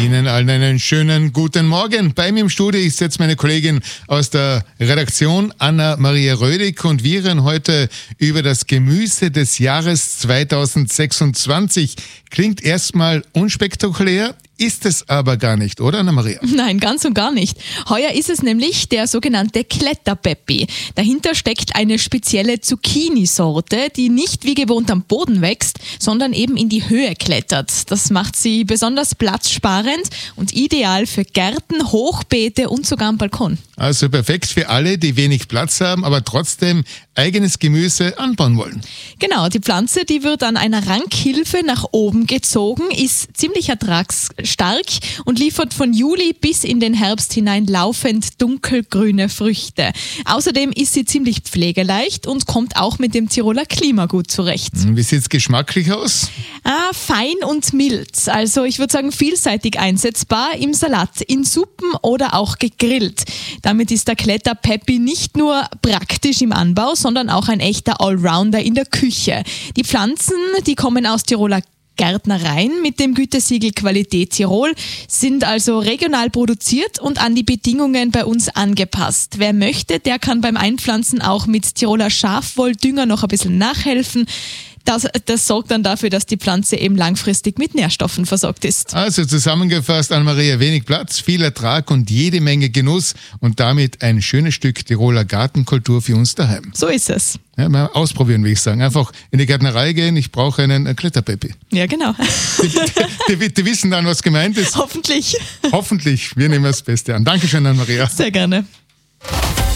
Ihnen allen einen schönen guten Morgen. Bei mir im Studio ist jetzt meine Kollegin aus der Redaktion, Anna-Maria Rödig, und wir reden heute über das Gemüse des Jahres 2026. Klingt erstmal unspektakulär, ist es aber gar nicht, oder Anna-Maria? Nein, ganz und gar nicht. Heuer ist es nämlich der sogenannte Kletterpeppi. Dahinter steckt eine spezielle Zucchini-Sorte, die nicht wie gewohnt am Boden wächst, sondern eben in die Höhe klettert. Das macht sie besonders platzsparend und ideal für Gärten, Hochbeete und sogar am Balkon. Also perfekt für alle, die wenig Platz haben, aber trotzdem eigenes Gemüse anbauen wollen. Genau, die Pflanze, die wird an einer Rankhilfe nach oben gezogen, ist ziemlich ertragsstark und liefert von Juli bis in den Herbst hinein laufend dunkelgrüne Früchte. Außerdem ist sie ziemlich pflegeleicht und kommt auch mit dem Tiroler Klima gut zurecht. Wie sieht es geschmacklich aus? Fein und mild. Also ich würde sagen vielseitig einsetzbar im Salat, in Suppen oder auch gegrillt. Damit ist der Kletterpeppi nicht nur praktisch im Anbau, sondern auch ein echter Allrounder in der Küche. Die Pflanzen, die kommen aus Tiroler Gärtnereien mit dem Gütesiegel Qualität Tirol, sind also regional produziert und an die Bedingungen bei uns angepasst. Wer möchte, der kann beim Einpflanzen auch mit Tiroler Schafwolldünger noch ein bisschen nachhelfen. Das sorgt dann dafür, dass die Pflanze eben langfristig mit Nährstoffen versorgt ist. Also zusammengefasst, Anna-Maria, wenig Platz, viel Ertrag und jede Menge Genuss und damit ein schönes Stück Tiroler Gartenkultur für uns daheim. So ist es. Ja, mal ausprobieren, will ich sagen. Einfach in die Gärtnerei gehen, ich brauche einen Kletterpeppi. Ja, genau. Die wissen dann, was gemeint ist. Hoffentlich. Hoffentlich. Wir nehmen das Beste an. Dankeschön, Anna-Maria. Sehr gerne.